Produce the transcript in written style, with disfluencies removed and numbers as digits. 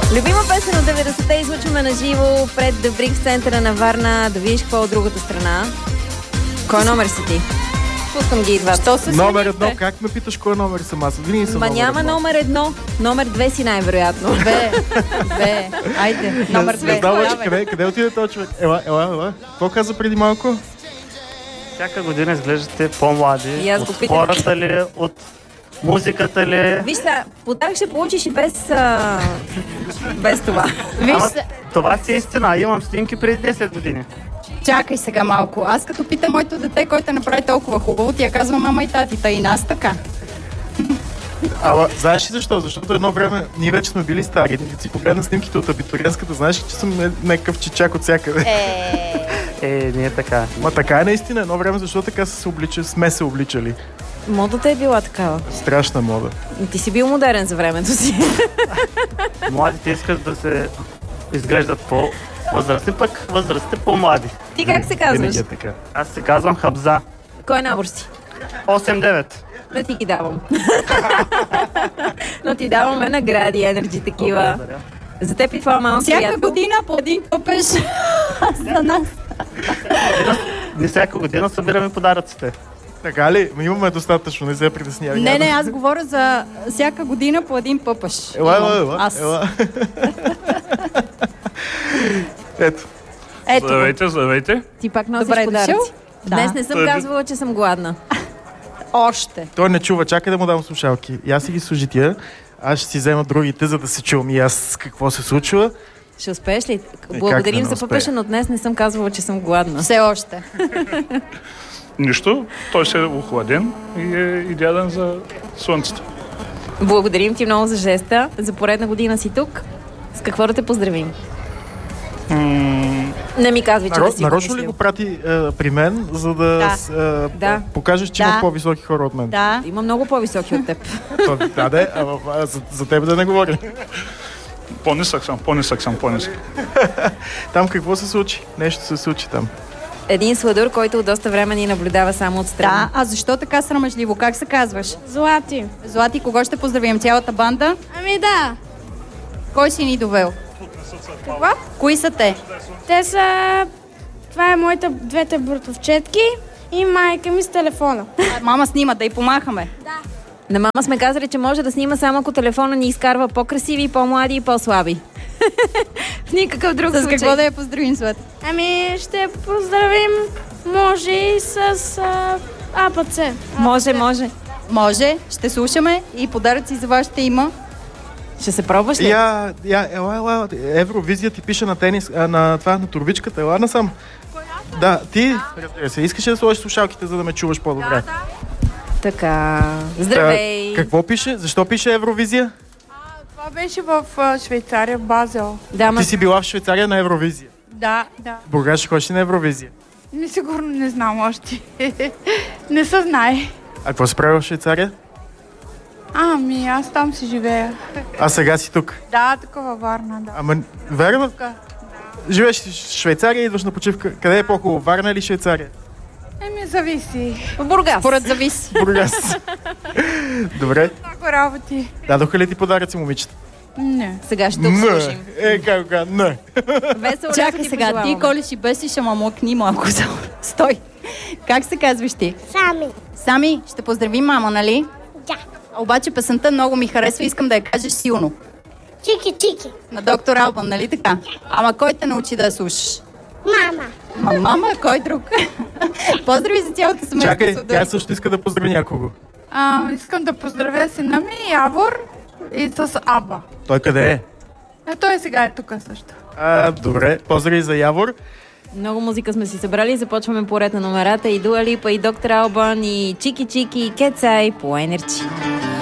Любима песен от 90-те излучваме на живо пред The Bricks в центъра на Варна, да видиш какво от другата страна. Кой номер си ти? Пускам ги и двата. Номер едно. Как ме питаш кой номер съм аз? Винаги съм няма номер едно. Номер 2 си най-вероятно. Две. Айде, номер 2. Знам, къде отиде този човек? Ела. Какво каза преди малко? Всяка година изглеждате по-млади. От хората ли, от музиката ли? Виж са, подарък ще получиш и без това. Това си истина. Имам снимки преди 10 години. Чакай сега малко. Аз като питам моето дете, който направи толкова хубаво, тя казва мама и татите и нас така. Ама, знаеш ли защо? Защото едно време ние вече сме били стари. Като си погледна снимките от абитуриентската, знаеш ли, че съм някакъв чичак от всякъде? Не е така. Ма така е наистина. Едно време, защо така сме се обличали? Модата е била такава. Страшна мода. Ти си бил модерен за времето си. Младите искат да се изглеждат по-възрастни, пък възрастите по-млади. Ти как се казваш? Аз се казвам Хабза. Кой набор си? 8-9. Да ти ги давам. Но ти даваме награди, енерджи такива. За теб и това малко приятел. Всяка година по един къпеш за нас. Не всяка година събираме подаръците. Така ли? Имаме достатъчно, не се притеснявай. Не, аз говоря за всяка година по един пъпаш. Ела. Ето. Здравейте. Ти пак носиш подаръци. Днес не съм казвала, че съм гладна. Още. Той не чува, чакай да му дам слушалки. И аз си ги служи тия. Аз ще си взема другите, за да се чувам и аз какво се случва. Ще успееш ли? Благодарим за пъпеша, но днес не съм казвала, че съм гладна. Все още. Нищо, той ще е охладен и е идеален за слънцето. Благодарим ти много за жеста. За поредна година си тук. С какво да те поздравим? Не ми казвай, че да си нарочно ли го прати при мен, за да покажеш, че има по-високи хора от мен? Да. Има много по-високи от теб. За теб да не говоря. По-нисък съм. Там какво се случи? Нещо се случи там. Един сладур, който от доста време ни наблюдава само отстрани. Да, а защо така срамежливо? Как се казваш? Злати, кого ще поздравим? Цялата банда? Да. Кой си ни довел? Какво? Кои са те? Те са... Това е моите двете братовчетки и майка ми с телефона. Мама снима, да й помахаме. Да. На мама сме казали, че може да снима само ако телефона ни изкарва по-красиви, по-млади и по-слаби. В никакъв друг случай. С какво да я поздравим, Злат? Ще поздравим, може и с АПЦ. Може, ще слушаме и подаръци за вас ще има. Ще се пробваш ли? Ела, Евровизия ти пише на тенис, на турбичката, ела насам. Да, ти, разбира се, искаш да сложиш слушалките, за да ме чуваш по-добре? Да. Така, здравей! Какво пише? Защо пише Евровизия? Това беше в Швейцария, в Базел. Ти си била в Швейцария на Евровизия? Да. Бургас ще ходиш на Евровизия? Сигурно не знам още. Не се знае. А какво се прави в Швейцария? Аз там си живея. А сега си тук? Да, тук във Варна, да. Ама, верно? Живееш в Швейцария и идваш на почивка. Къде е по-хубаво, Варна или Швейцария? Зависи. В Бургас. Според зависи. Бургас. Добре. Много работи. Дадоха ли ти подаръци, момичета? Не. Сега ще обслужим. Не. Чакай сега, ти колиш и бесиш, ама млъкни малко. Стой. Как се казваш ти? Сами, ще поздравим мама, нали? Да. Обаче песента много ми харесва, искам да я кажеш силно. Чики. На доктор Албан, нали така? Ама кой те научи да я слушаш? Мама. Мама, кой друг? Поздрави за цялата семейство. Чакай, тя също иска да поздрави някого. Искам да поздравя сина ми, Явор, и с Аба. Той къде е? Той сега е тук също. Добре, поздрави за Явор. Много музика сме си събрали, започваме по ред на номерата и Дуа Липа, и Доктор Албан, и Чики, и Кетсай по Енерджи.